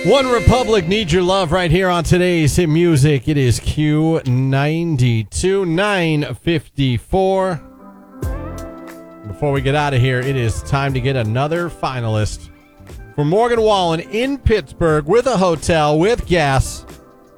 One Republic needs your love right here on today's hit music. It is Q92 954. Before we get out of here, it is time to get another finalist for Morgan Wallen in Pittsburgh with a hotel, with gas,